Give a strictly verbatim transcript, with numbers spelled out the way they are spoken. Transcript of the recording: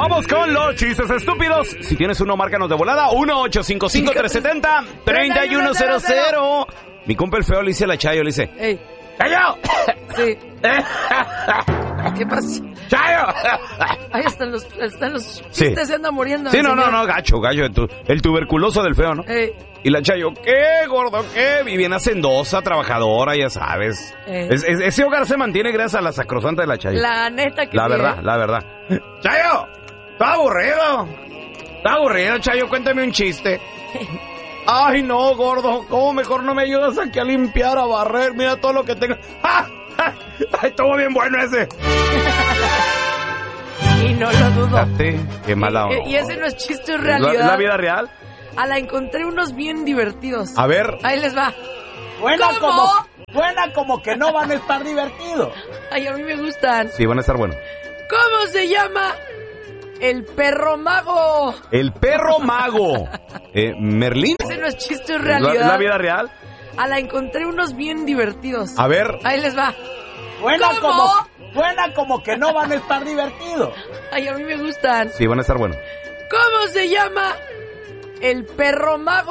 Vamos con los chistes estúpidos. Si tienes uno, márcanos de volada. uno ocho cinco cinco, tres siete cero, tres uno cero cero. Mi compa el feo le dice a la Chayo, le dice: Ey. ¡Chayo! Sí. ¿Qué pasa? ¡Chayo! Ahí están los, están los Sí. chistes, se anda muriendo. Sí, el no, no, señor. no, gacho, gacho. El, tu- el tuberculoso del feo, ¿no? Ey. Y la Chayo, ¿qué, gordo? ¿Qué? Y bien hacendosa, trabajadora, ya sabes. Eh. Es- es- ese hogar se mantiene gracias a la sacrosanta de la Chayo. La neta que La sí, verdad, ¿eh? la verdad. Chayo, está aburrido. Está aburrido, Chayo, cuéntame un chiste. Ay, no, gordo, ¿cómo mejor no me ayudas aquí a limpiar, a barrer? Mira todo lo que tengo. ¡Ah! ¡Ay, estuvo bien bueno ese! Y no lo dudo. Fíjate, qué mala onda. Y, y ese no es chiste, es ¿La, realidad. la vida real? A la encontré unos bien divertidos. A ver. Ahí les va. Suena ¿Cómo? como, suena como que no van a estar divertidos. Ay, a mí me gustan. Sí, van a estar buenos. ¿Cómo se llama? El perro mago. El perro mago. Eh, ¿Merlín? Ese no es chiste, es ¿La, realidad. la vida real? A la encontré unos bien divertidos. A ver. Ahí les va. Suena ¿Cómo? como, suena como que no van a estar divertidos. Ay, a mí me gustan. Sí, van a estar buenos. ¿Cómo se llama? El perro mago.